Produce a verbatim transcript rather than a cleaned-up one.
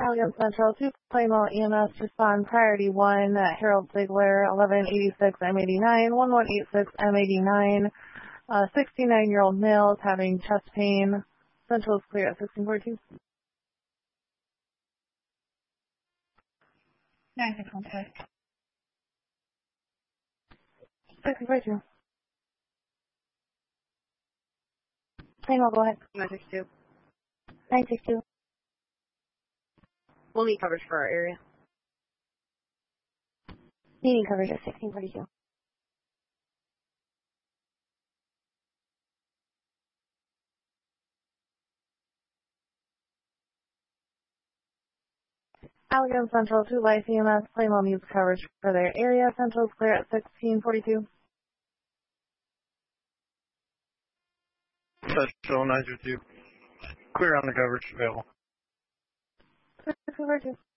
Allegan Central, two Plainwell E M S respond priority one, uh, Harold Ziegler, eleven eighty-six M eighty-nine, eleven eighty-six M eighty-nine, uh, sixty-nine-year-old male is having chest pain. Central is clear at sixteen forty-two. nine six one five. sixteen forty-two. Plainwell, go ahead. nine six two. nine six two. We'll need coverage for our area. Needing coverage at sixteen forty-two. Allegan Central, two Life E M S, Plainwell needs coverage for their area. Central is clear at sixteen forty-two. Central nine two two. Clear on the coverage available. sixteen forty-two.